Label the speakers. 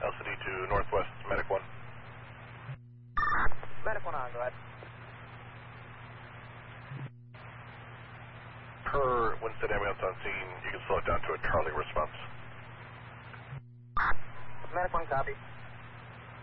Speaker 1: LCD to Northwest, Medic 1.
Speaker 2: Medic 1 on, go ahead.
Speaker 1: Per Winston ambulance on scene, you can slow it down to a Charlie response.
Speaker 2: Medic 1 copy.